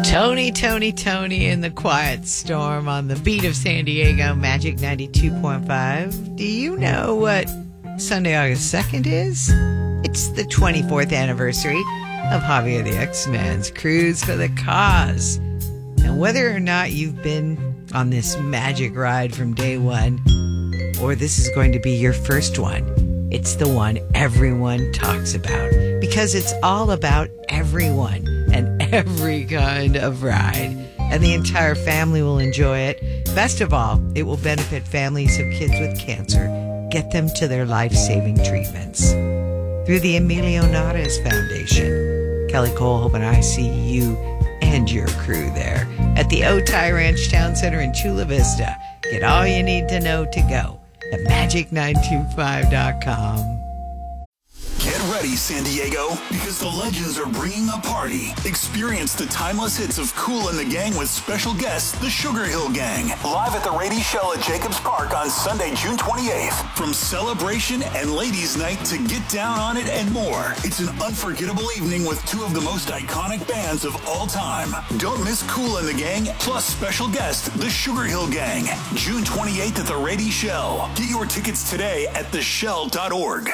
Tony in the Quiet Storm on the beat of San Diego, Magic 92.5. Do you know what Sunday, August 2nd is? It's the 24th anniversary of Javier the X-Man's Cruise for the Cause. And whether or not you've been on this magic ride from day one, or this is going to be your first one, it's the one everyone talks about. Because it's all about everyone and every kind of ride. And the entire family will enjoy it. Best of all, it will benefit families of kids with cancer. Get them to their life-saving treatments. Through the Emilio Nares Foundation. Kelly Cole, hoping I see you and your crew there at the Otay Ranch Town Center in Chula Vista. Get all you need to know to go at magic925.com. Get ready, San Diego, because the Legends are bringing a party. Experience the timeless hits of Kool and the Gang with special guests, the Sugar Hill Gang, live at the Rady Shell at Jacobs Park on Sunday, June 28th. From celebration and ladies' night to get down on it and more, it's an unforgettable evening with two of the most iconic bands of all time. Don't miss Kool and the Gang, plus special guest, the Sugar Hill Gang, June 28th at the Rady Shell. Get your tickets today at theshell.org.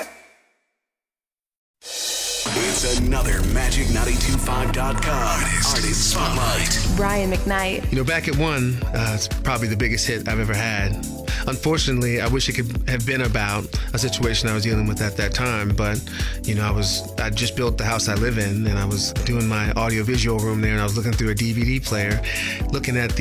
It's another Magic925.com Artist Spotlight. Brian McKnight. You know, Back at One, it's probably the biggest hit I've ever had. Unfortunately, I wish it could have been about a situation I was dealing with at that time, but, you know, I just built the house I live in, and I was doing my audio-visual room there, and I was looking through a DVD player, looking at